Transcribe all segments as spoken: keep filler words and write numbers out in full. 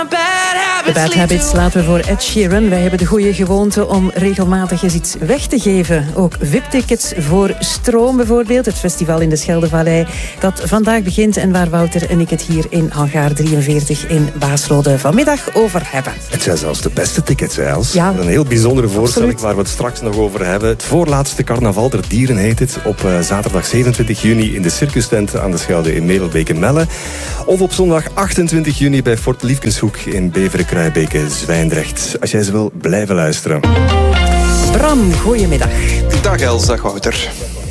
De Bad Habits laten we voor Ed Sheeran. Wij hebben de goede gewoonte om regelmatig eens iets weg te geven. Ook V I P-tickets voor Stroom bijvoorbeeld. Het festival in de Scheldevallei dat vandaag begint en waar Wouter en ik het hier in Hangaar drieënveertig in Baasrode vanmiddag over hebben. Het zijn zelfs de beste tickets, Els. Ja, een heel bijzondere voorstelling absoluut. waar we het straks nog over hebben. Het voorlaatste carnaval der dieren heet het. Op uh, zaterdag zevenentwintig juni in de Circustent aan de Schelde in Merelbeke-Melle. Of op zondag achtentwintig juni bij Fort Liefkenshoek in Beveren-Kruibeke-Zwijndrecht. Als jij ze wil, blijven luisteren. Bram, goedemiddag. Dag Els, dag Wouter.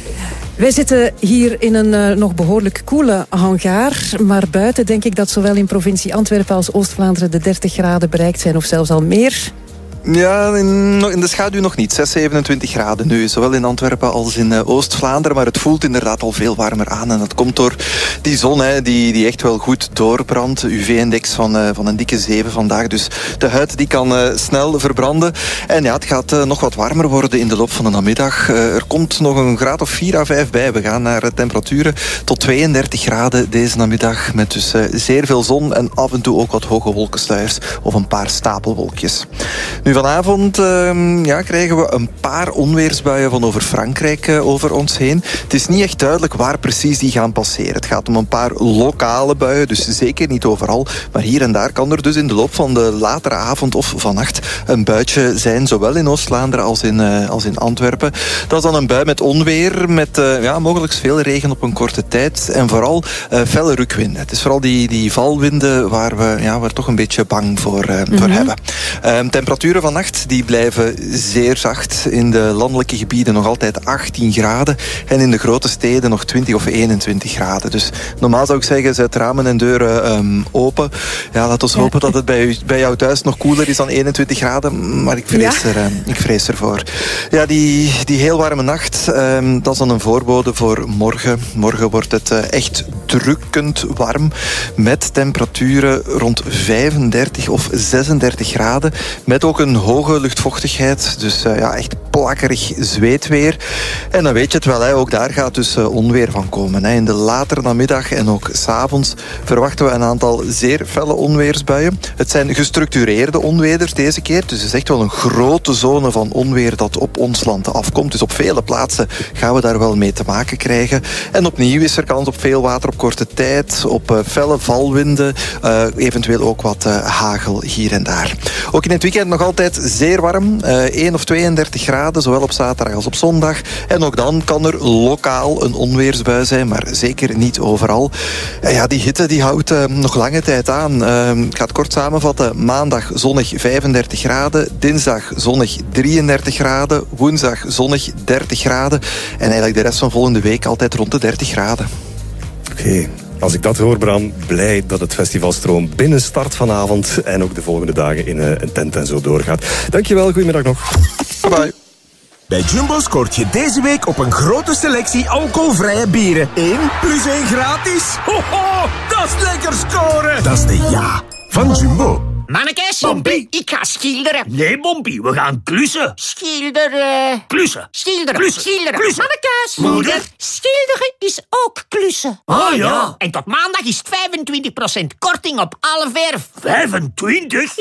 Wij zitten hier in een uh, nog behoorlijk koele hangaar. Maar buiten denk ik dat zowel in provincie Antwerpen als Oost-Vlaanderen de dertig graden bereikt zijn of zelfs al meer. Ja, in, in de schaduw nog niet. zes, zevenentwintig graden nu. Zowel in Antwerpen als in uh, Oost-Vlaanderen. Maar het voelt inderdaad al veel warmer aan. En dat komt door die zon hè, die, die echt wel goed doorbrandt. U V-index van, uh, van een dikke zeven vandaag. Dus de huid die kan uh, snel verbranden. En ja, het gaat uh, nog wat warmer worden in de loop van de namiddag. Uh, er komt nog een graad of vier à vijf bij. We gaan naar uh, temperaturen tot tweeëndertig graden deze namiddag. Met dus uh, zeer veel zon en af en toe ook wat hoge wolkensluiers. Of een paar stapelwolkjes. Nu, vanavond uh, ja, krijgen we een paar onweersbuien van over Frankrijk uh, over ons heen. Het is niet echt duidelijk waar precies die gaan passeren. Het gaat om een paar lokale buien, dus zeker niet overal. Maar hier en daar kan er dus in de loop van de latere avond of vannacht een buitje zijn, zowel in Oost-Vlaanderen als in, uh, als in Antwerpen. Dat is dan een bui met onweer, met uh, ja, mogelijk veel regen op een korte tijd en vooral uh, felle rukwinden. Het is vooral die, die valwinden waar we, ja, waar toch een beetje bang voor, uh, mm-hmm. voor hebben. Um, temperaturen vannacht die blijven zeer zacht. In de landelijke gebieden nog altijd achttien graden. En in de grote steden nog twintig of eenentwintig graden. Dus normaal zou ik zeggen, zet ramen en deuren um, open. Ja, laat ons ja. hopen dat het bij, u, bij jou thuis nog koeler is dan eenentwintig graden. Maar ik vrees, ja. er, um, ik vrees ervoor. Ja, die, die heel warme nacht, um, dat is dan een voorbode voor morgen. Morgen wordt het uh, echt drukkend warm. Met temperaturen rond vijfendertig of zesendertig graden. Met ook een hoge luchtvochtigheid. Dus uh, ja, echt plakkerig zweetweer. En dan weet je het wel, hè, ook daar gaat dus uh, onweer van komen. Hè. In de latere namiddag en ook 's avonds verwachten we een aantal zeer felle onweersbuien. Het zijn gestructureerde onweders deze keer. Dus het is echt wel een grote zone van onweer dat op ons land afkomt. Dus op vele plaatsen gaan we daar wel mee te maken krijgen. En opnieuw is er kans op veel water op korte tijd, op uh, felle valwinden, uh, eventueel ook wat uh, hagel hier en daar. Ook in het weekend nog altijd zeer warm, uh, één of tweeëndertig graden, zowel op zaterdag als op zondag. En ook dan kan er lokaal een onweersbui zijn, maar zeker niet overal. En ja, die hitte die houdt uh, nog lange tijd aan. Uh, ik ga het kort samenvatten. Maandag zonnig vijfendertig graden, dinsdag zonnig drieëndertig graden, woensdag zonnig dertig graden en eigenlijk de rest van volgende week altijd rond de dertig graden. Oké. Okay. Als ik dat hoor, Bram, blij dat het festival Stroom binnen start vanavond en ook de volgende dagen in een tent en zo doorgaat. Dankjewel, goedemiddag nog. Bye bye. Bij Jumbo scoort je deze week op een grote selectie alcoholvrije bieren. één plus één gratis. Ho, ho, dat is lekker scoren. Dat is de ja van Jumbo. Mannekes, Bompie. ik ga schilderen. Nee, Bompie, we gaan klussen. Schilderen. Klussen. Schilderen. Klussen. Schilderen. Klussen. Mannekes. Moeder. Schilderen is ook klussen. Ah ja. En tot maandag is het vijfentwintig procent korting op alle verf. vijfentwintig?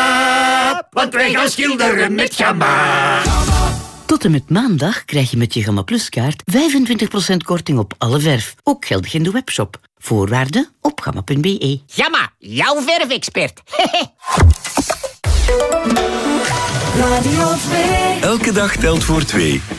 Ja, want wij gaan schilderen met Gamma. Tot en met maandag krijg je met je Gamma Plus kaart vijfentwintig procent korting op alle verf. Ook geldig in de webshop. Voorwaarden op gamma punt b e. Gamma, jouw verfexpert. Radio twee. Elke dag telt voor twee.